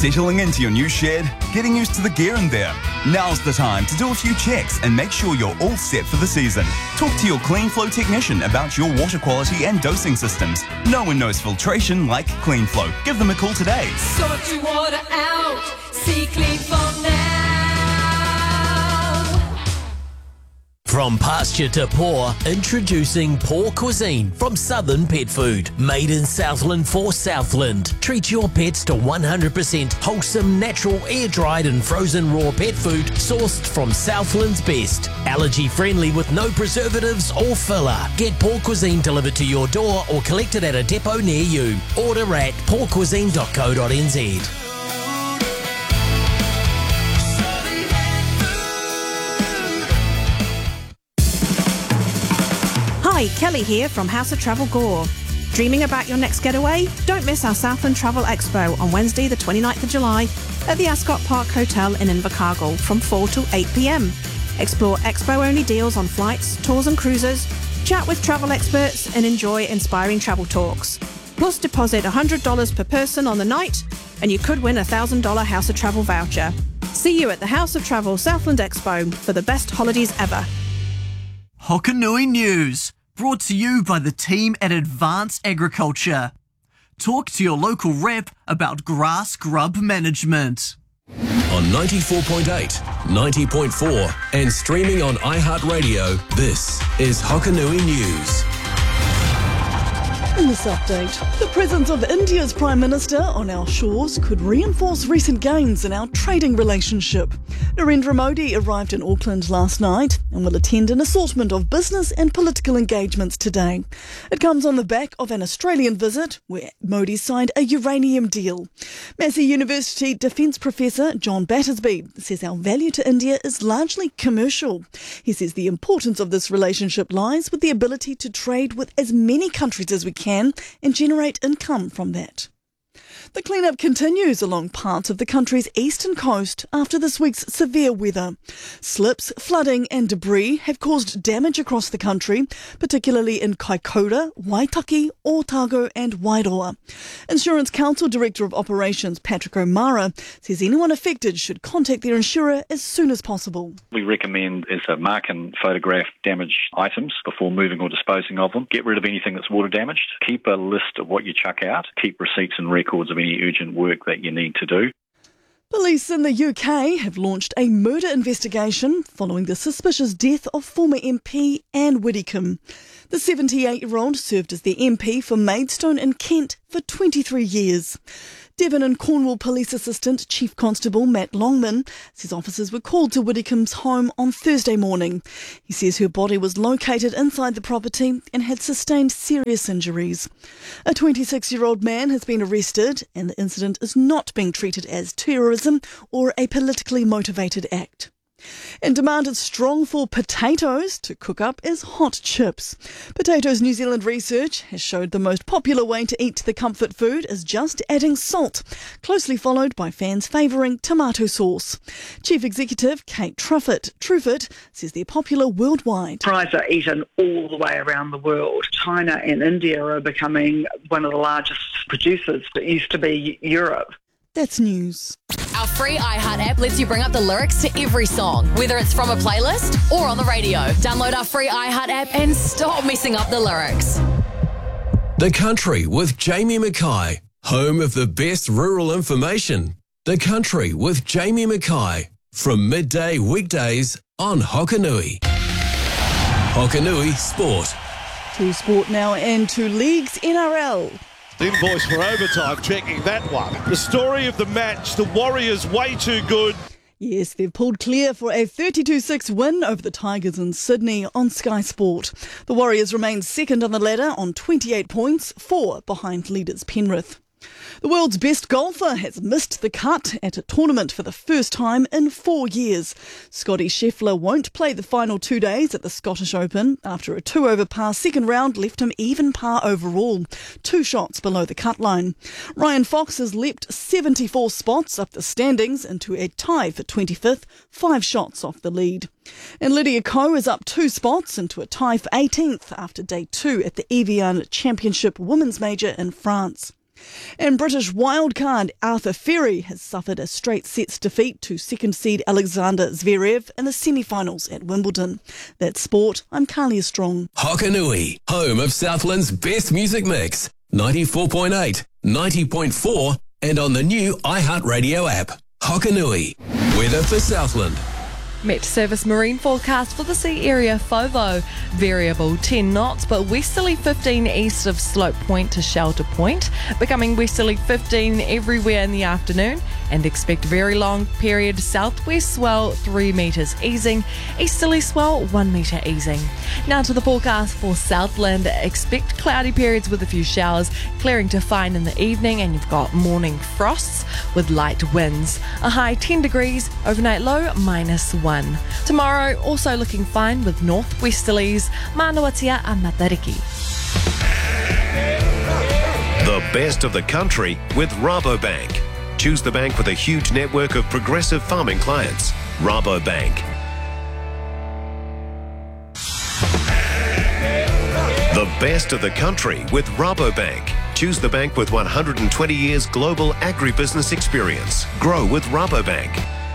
Settling into your new shed? Getting used to the gear in there? Now's the time to do a few checks and make sure you're all set for the season. Talk to your CleanFlow technician about your water quality and dosing systems. No one knows filtration like CleanFlow. Give them a call today. Sort your water out. See CleanFlow now. From pasture to pour, introducing Pour Cuisine from Southern Pet Food. Made in Southland for Southland. Treat your pets to 100% wholesome, natural, air-dried and frozen raw pet food sourced from Southland's best. Allergy-friendly with no preservatives or filler. Get Pour Cuisine delivered to your door or collected at a depot near you. Order at pourcuisine.co.nz. Hi, Kelly here from House of Travel Gore. Dreaming about your next getaway? Don't miss our Southland Travel Expo on Wednesday the 29th of July at the Ascot Park Hotel in Invercargill from 4 to 8 p.m. Explore expo-only deals on flights, tours and cruises, chat with travel experts and enjoy inspiring travel talks. Plus deposit $100 per person on the night and you could win a $1,000 House of Travel voucher. See you at the House of Travel Southland Expo for the best holidays ever. Hokanui News. Brought to you by the team at Advanced Agriculture. Talk to your local rep about grass grub management. On 94.8, 90.4 and streaming on iHeartRadio, this is Hokanui News. In this update, the presence of India's Prime Minister on our shores could reinforce recent gains in our trading relationship. Narendra Modi arrived in Auckland last night and will attend an assortment of business and political engagements today. It comes on the back of an Australian visit where Modi signed a uranium deal. Massey University Defence Professor John Battersby says our value to India is largely commercial. He says the importance of this relationship lies with the ability to trade with as many countries as we can and generate income from that. The clean-up continues along parts of the country's eastern coast after this week's severe weather. Slips, flooding and debris have caused damage across the country, particularly in Kaikoura, Waitaki, Otago and Wairoa. Insurance Council Director of Operations Patrick O'Mara says anyone affected should contact their insurer as soon as possible. We recommend is to mark and photograph damaged items before moving or disposing of them. Get rid of anything that's water damaged. Keep a list of what you chuck out. Keep receipts and records of any urgent work that you need to do. Police in the UK have launched a murder investigation following the suspicious death of former MP Anne Widdecombe. The 78-year-old served as the MP for Maidstone in Kent for 23 years. Devon and Cornwall Police Assistant Chief Constable Matt Longman says officers were called to Widdecombe's home on Thursday morning. He says her body was located inside the property and had sustained serious injuries. A 26-year-old man has been arrested and the incident is not being treated as terrorism or a politically motivated act. And demand is strong for potatoes to cook up as hot chips. Potatoes New Zealand research has showed the most popular way to eat the comfort food is just adding salt, closely followed by fans favouring tomato sauce. Chief Executive Kate Truffett says they're popular worldwide. Fries are eaten all the way around the world. China and India are becoming one of the largest producers. It used to be Europe. That's news. Our free iHeart app lets you bring up the lyrics to every song, whether it's from a playlist or on the radio. Download our free iHeart app and stop messing up the lyrics. The Country with Jamie Mackay, home of the best rural information. The Country with Jamie Mackay, from midday weekdays on Hokanui. Hokanui Sport. To sport now and to leagues NRL. Invoice for overtime, checking that one. The story of the match, the Warriors way too good. Yes, they've pulled clear for a 32-6 win over the Tigers in Sydney on Sky Sport. The Warriors remain second on the ladder on 28 points, 4 behind leaders Penrith. The world's best golfer has missed the cut at a tournament for the first time in 4 years. Scotty Scheffler won't play the final 2 days at the Scottish Open after a 2-over par second round left him even par overall, 2 shots below the cut line. Ryan Fox has leapt 74 spots up the standings into a tie for 25th, 5 shots off the lead. And Lydia Ko is up 2 spots into a tie for 18th after day 2 at the Evian Championship Women's Major in France. And British wildcard Arthur Ferry has suffered a straight sets defeat to second seed Alexander Zverev in the semi-finals at Wimbledon. That's sport. I'm Carlia Strong. Hokanui, home of Southland's best music mix. 94.8, 90.4 and on the new iHeartRadio app. Hokanui, weather for Southland. Met Service marine forecast for the sea area, FOVO. Variable 10 knots, but westerly 15 east of Slope Point to Shelter Point. Becoming westerly 15 everywhere in the afternoon. And expect very long period southwest swell 3 metres easing. Easterly swell 1 metre easing. Now to the forecast for Southland. Expect cloudy periods with a few showers. Clearing to fine in the evening, and you've got morning frosts with light winds. A high 10 degrees, overnight low -1. Tomorrow, also looking fine with northwesterlies, Manuatia and Matariki. The best of the country with Rabobank. Choose the bank with a huge network of progressive farming clients. Rabobank. The best of the country with Rabobank. Choose the bank with 120 years global agribusiness experience. Grow with Rabobank.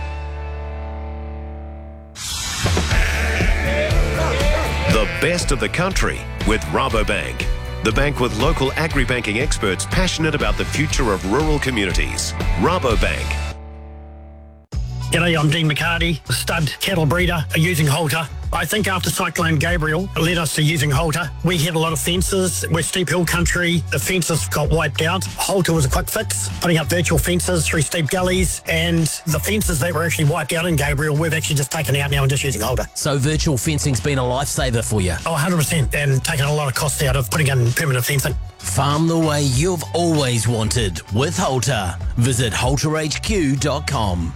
The best of the country with Rabobank. The bank with local agri-banking experts passionate about the future of rural communities. Rabobank. G'day, I'm Dean McCarty, a stud cattle breeder using Halter. I think after Cyclone Gabriel led us to using Halter, we had a lot of fences. We're steep hill country. The fences got wiped out. Halter was a quick fix, putting up virtual fences through steep gullies, and the fences that were actually wiped out in Gabriel, we've actually just taken out now and just using Halter. So virtual fencing's been a lifesaver for you? Oh, 100%, and taken a lot of costs out of putting in permanent fencing. Farm the way you've always wanted with Halter. Visit halterhq.com.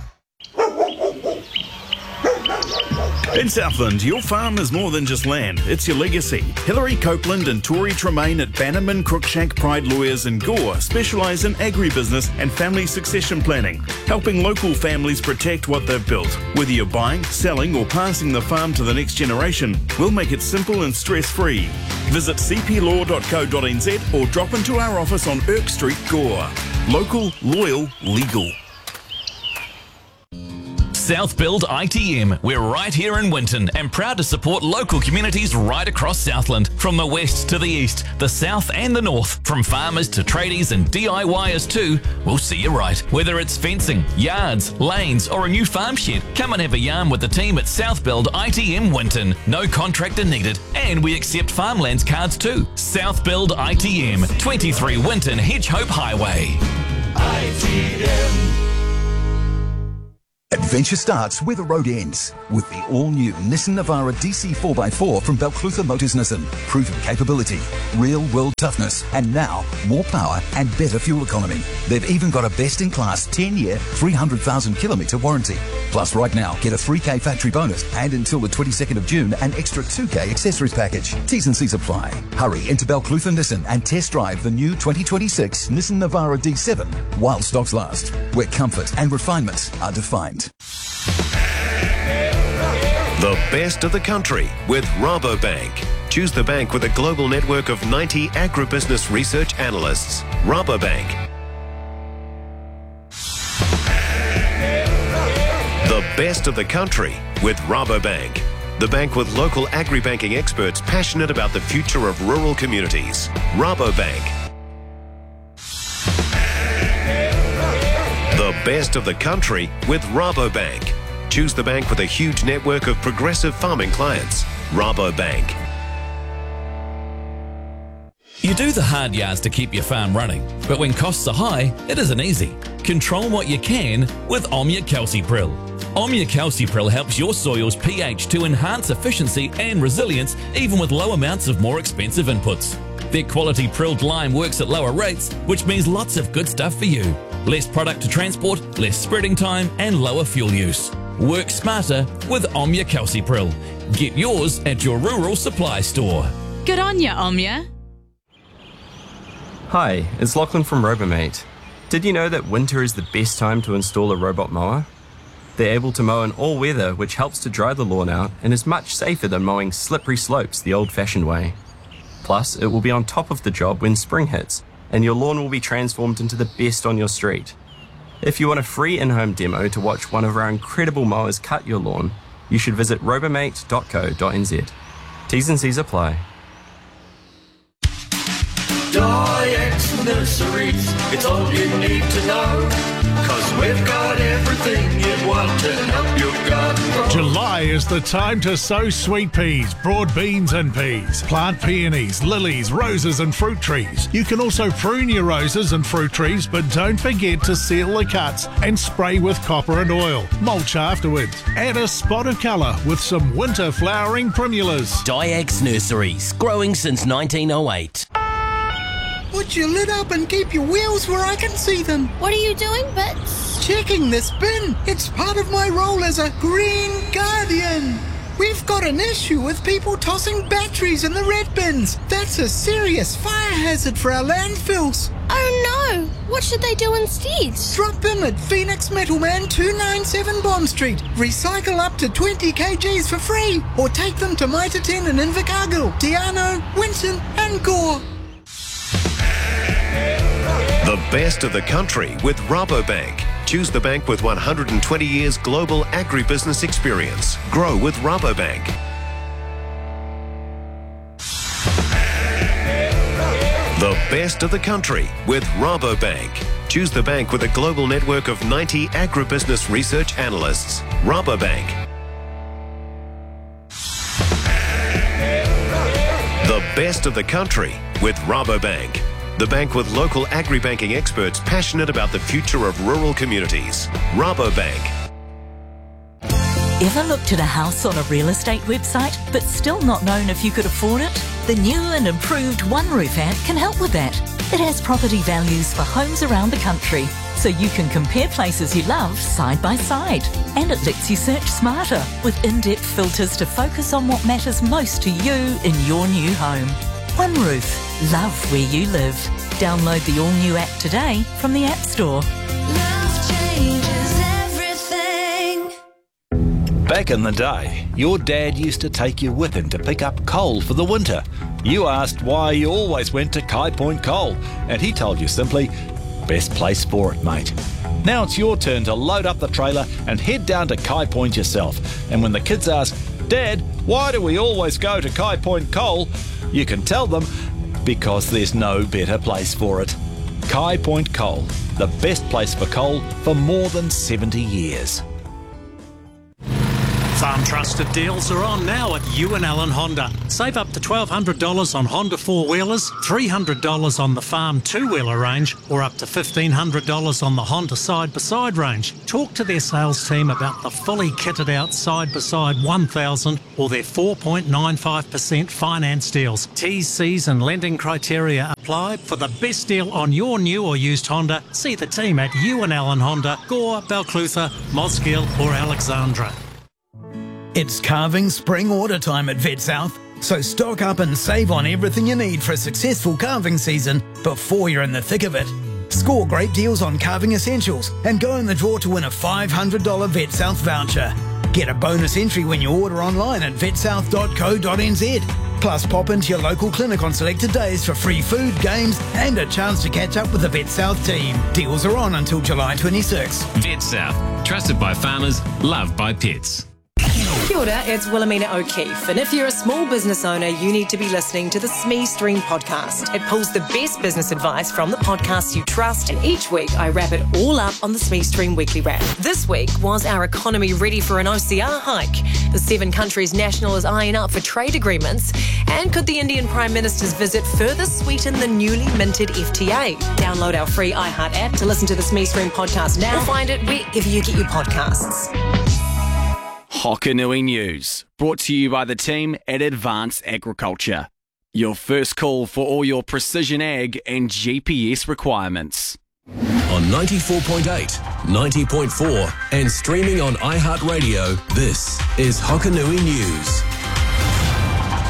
In Southland, your farm is more than just land, it's your legacy. Hilary Copeland and Tori Tremaine at Bannerman, Cruikshank, Pride Lawyers in Gore specialise in agribusiness and family succession planning, helping local families protect what they've built. Whether you're buying, selling or passing the farm to the next generation, we'll make it simple and stress-free. Visit cplaw.co.nz or drop into our office on Irk Street, Gore. Local, loyal, legal. South Build ITM. We're right here in Winton and proud to support local communities right across Southland. From the west to the east, the south and the north, from farmers to tradies and DIYers too, we'll see you right. Whether it's fencing, yards, lanes or a new farm shed, come and have a yarn with the team at South Build ITM Winton. No contractor needed, and we accept farmlands cards too. South Build ITM, 23 Winton Hedgehope Highway. ITM. Adventure starts where the road ends with the all-new Nissan Navara DC 4x4 from Balclutha Motors Nissan. Proven capability, real-world toughness, and now more power and better fuel economy. They've even got a best-in-class 10-year, 300,000-kilometre warranty. Plus, right now, get a 3K factory bonus and until the 22nd of June, an extra 2K accessories package. T's and C's apply. Hurry into Balclutha Nissan and test drive the new 2026 Nissan Navara D7 while stocks last, where comfort and refinement are defined. The best of the country with Rabobank. Choose the bank with a global network of 90 agribusiness research analysts. Rabobank. The best of the country with Rabobank. The bank with local agri-banking experts passionate about the future of rural communities. Rabobank. The best of the country with Rabobank. Choose the bank with a huge network of progressive farming clients. Rabobank. You do the hard yards to keep your farm running, but when costs are high, it isn't easy. Control what you can with Omnia Calcipril. Omnia Calcipril helps your soil's pH to enhance efficiency and resilience even with low amounts of more expensive inputs. Their quality prilled lime works at lower rates, which means lots of good stuff for you. Less product to transport, less spreading time, and lower fuel use. Work smarter with Omnia Calcipril. Get yours at your rural supply store. Good on ya, Omnia. Hi, it's Lachlan from Robomate. Did you know that winter is the best time to install a robot mower? They're able to mow in all weather, which helps to dry the lawn out and is much safer than mowing slippery slopes the old-fashioned way. Plus, it will be on top of the job when spring hits, and your lawn will be transformed into the best on your street. If you want a free in-home demo to watch one of our incredible mowers cut your lawn, you should visit robomate.co.nz. T's and C's apply. Dyex Nurseries, it's all you need to know, 'cause we've got everything you want to help your garden grow. July is the time to sow sweet peas, broad beans and peas. Plant peonies, lilies, roses and fruit trees. You can also prune your roses and fruit trees, but don't forget to seal the cuts and spray with copper and oil. Mulch afterwards. Add a spot of colour with some winter flowering primulas. Dyex Nurseries, growing since 1908. Put your lid up and keep your wheels where I can see them. What are you doing, Bits? Checking this bin. It's part of my role as a Green Guardian. We've got an issue with people tossing batteries in the red bins. That's a serious fire hazard for our landfills. Oh no! What should they do instead? Drop them at Phoenix Metalman 297 Bond Street. Recycle up to 20 kgs for free. Or take them to Mitre 10 in Invercargill, Diano, Winton and Gore. The best of the country with Rabobank. Choose the bank with 120 years global agribusiness experience. Grow with Rabobank. The best of the country with Rabobank. Choose the bank with a global network of 90 agribusiness research analysts. Rabobank. The best of the country with Rabobank. The bank with local agri-banking experts passionate about the future of rural communities. Rabobank. Ever looked at a house on a real estate website but still not known if you could afford it? The new and improved One Roof app can help with that. It has property values for homes around the country, so you can compare places you love side by side. And it lets you search smarter with in-depth filters to focus on what matters most to you in your new home. One Roof. Love where you live. Download the all-new app today from the App Store. Love changes everything. Back in the day, your dad used to take you with him to pick up coal for the winter. You asked why you always went to Kai Point Coal, and he told you simply, best place for it, mate. Now it's your turn to load up the trailer and head down to Kai Point yourself. And when the kids ask, Dad, why do we always go to Kai Point Coal? You can tell them, because there's no better place for it. Kai Point Coal, the best place for coal for more than 70 years. Farm Trusted deals are on now at Ewan Allen Honda. Save up to $1,200 on Honda 4-wheelers, $300 on the Farm 2-wheeler range, or up to $1,500 on the Honda side-by-side range. Talk to their sales team about the fully kitted out side-by-side 1000 or their 4.95% finance deals. T's, C's and lending criteria apply. For the best deal on your new or used Honda, see the team at Ewan Allen Honda, Gore, Balclutha, Mosgiel or Alexandra. It's calving spring order time at Vet South, so stock up and save on everything you need for a successful calving season before you're in the thick of it. Score great deals on calving essentials and go in the draw to win a $500 Vet South voucher. Get a bonus entry when you order online at vetsouth.co.nz. Plus pop into your local clinic on selected days for free food, games and a chance to catch up with the Vet South team. Deals are on until July 26. Vet South, trusted by farmers, loved by pets. Kia ora, it's Wilhelmina O'Keefe, and if you're a small business owner, you need to be listening to the SME Stream podcast. It pulls the best business advice from the podcasts you trust, and each week I wrap it all up on the SME Stream Weekly Wrap. This week, was our economy ready for an OCR hike? The 7 countries national is eyeing up for trade agreements, and could the Indian Prime Minister's visit further sweeten the newly minted FTA? Download our free iHeart app to listen to the SME Stream podcast now, or find it wherever you get your podcasts. Hokanui News, brought to you by the team at Advanced Agriculture. Your first call for all your precision ag and GPS requirements. On 94.8, 90.4 and streaming on iHeartRadio, this is Hokanui News.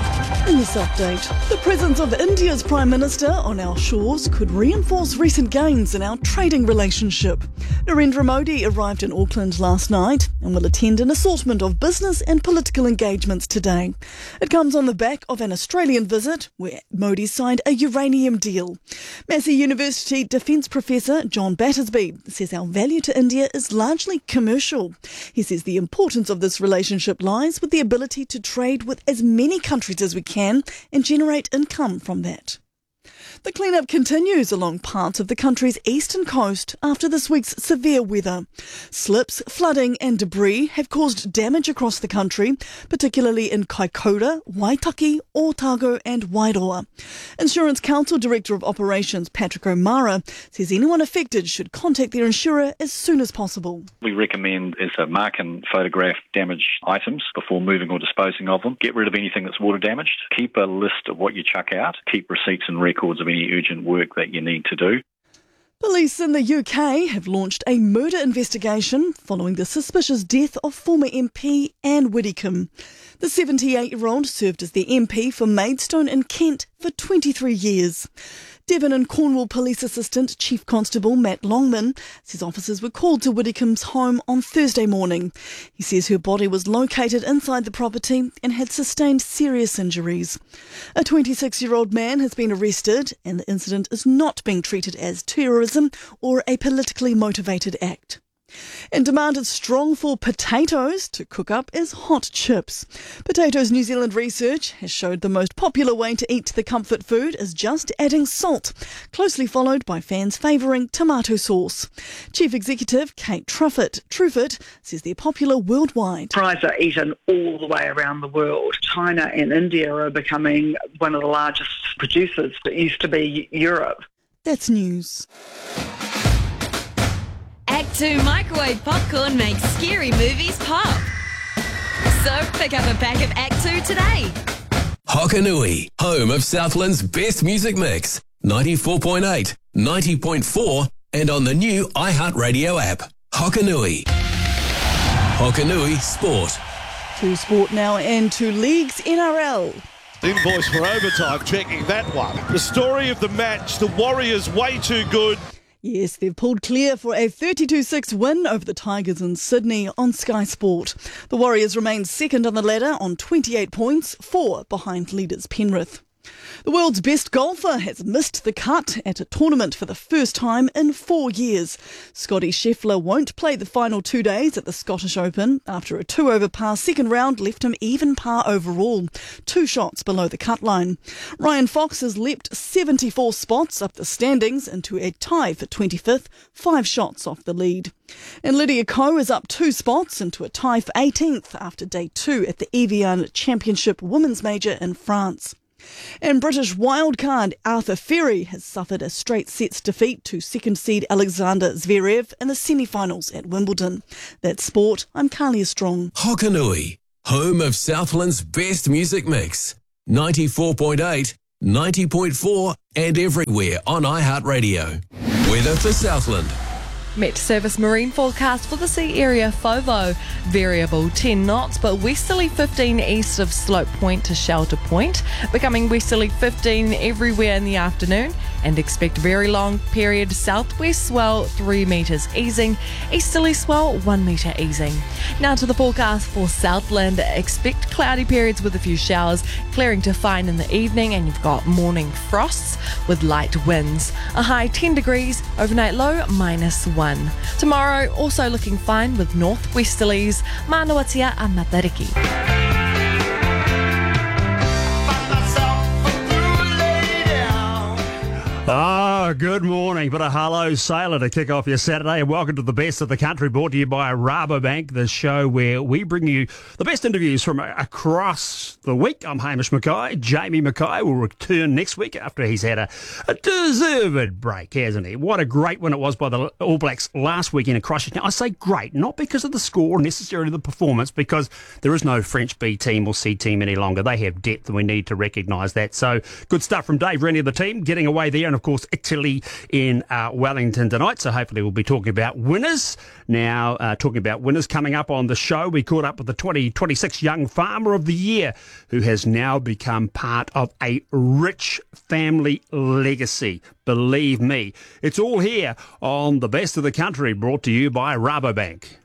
In this update, the presence of India's Prime Minister on our shores could reinforce recent gains in our trading relationship. Narendra Modi arrived in Auckland last night and will attend an assortment of business and political engagements today. It comes on the back of an Australian visit where Modi signed a uranium deal. Massey University Defence Professor John Battersby says our value to India is largely commercial. He says the importance of this relationship lies with the ability to trade with as many countries as we can and generate income from that. The clean-up continues along parts of the country's eastern coast after this week's severe weather. Slips, flooding and debris have caused damage across the country, particularly in Kaikoura, Waitaki, Otago and Wairoa. Insurance Council Director of Operations Patrick O'Mara says anyone affected should contact their insurer as soon as possible. We recommend is to mark and photograph damaged items before moving or disposing of them. Get rid of anything that's water damaged. Keep a list of what you chuck out. Keep receipts and records of any urgent work that you need to do. Police in the UK have launched a murder investigation following the suspicious death of former MP Anne Widdecombe. The 78-year-old served as the MP for Maidstone in Kent for 23 years. Devon and Cornwall Police Assistant Chief Constable Matt Longman says officers were called to Widdecombe's home on Thursday morning. He says her body was located inside the property and had sustained serious injuries. A 26-year-old man has been arrested and the incident is not being treated as terrorism or a politically motivated act. And demand is strong for potatoes to cook up as hot chips. Potatoes New Zealand research has showed the most popular way to eat the comfort food is just adding salt, closely followed by fans favouring tomato sauce. Chief Executive Kate Truffett says they're popular worldwide. Fries are eaten all the way around the world. China and India are becoming one of the largest producers. It used to be Europe. That's news. Act 2 microwave popcorn makes scary movies pop. So pick up a pack of Act 2 today. Hokanui, home of Southland's best music mix. 94.8, 90.4 and on the new iHeartRadio app. Hokanui. Hokanui Sport. To sport now and to leagues NRL. Invoice for overtime, checking that one. The story of the match, the Warriors way too good. Yes, they've pulled clear for a 32-6 win over the Tigers in Sydney on Sky Sport. The Warriors remain second on the ladder on 28 points, 4 behind leaders Penrith. The world's best golfer has missed the cut at a tournament for the first time in 4 years. Scotty Scheffler won't play the final 2 days at the Scottish Open after a 2-over par second round left him even par overall, 2 shots below the cut line. Ryan Fox has leapt 74 spots up the standings into a tie for 25th, 5 shots off the lead. And Lydia Ko is up 2 spots into a tie for 18th after day 2 at the Evian Championship Women's Major in France. And British wildcard Arthur Ferry has suffered a straight sets defeat to second seed Alexander Zverev in the semi-finals at Wimbledon. That's sport. I'm Carlia Strong. Hokanui, home of Southland's best music mix. 94.8, 90.4 and everywhere on iHeartRadio. Weather for Southland. Met Service marine forecast for the sea area FOVO. Variable 10 knots, but westerly 15 east of Slope Point to Shelter Point, becoming westerly 15 everywhere in the afternoon, and expect very long period southwest swell 3 metres easing, easterly swell 1 metre easing. Now to the forecast for Southland. Expect cloudy periods with a few showers, clearing to fine in the evening, and you've got morning frosts with light winds. A high 10 degrees, overnight low -1. Tomorrow, also looking fine with northwesterlies, Manawatia and Matariki. Good morning, but a hello sailor to kick off your Saturday, and welcome to the best of the country, brought to you by Rabobank, the show where we bring you the best interviews from across the week. I'm Hamish Mackay. Jamie Mackay will return next week after he's had a deserved break, hasn't he? What a great one it was by the All Blacks last weekend in Christchurch. Now, I say great, not because of the score, necessarily the performance, because there is no French B team or C team any longer. They have depth, and we need to recognise that. So, good stuff from Dave Rennie of the team, getting away there, and of course, Etienne Tilly in Wellington tonight. So hopefully we'll be talking about winners. Now, talking about winners coming up on the show, we caught up with the 2026 Young Farmer of the Year, who has now become part of a rich family legacy. Believe me, it's all here on The Best of the Country, brought to you by Rabobank.